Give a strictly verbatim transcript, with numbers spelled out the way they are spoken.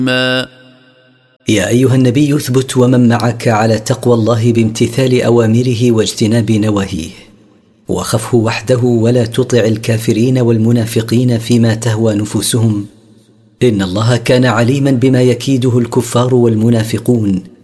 ما يا أيها النبي اثبت ومن معك على تقوى الله بامتثال أوامره واجتناب نواهيه، وخفه وحده ولا تطع الكافرين والمنافقين فيما تهوى نفوسهم، إن الله كان عليما بما يكيده الكفار والمنافقون،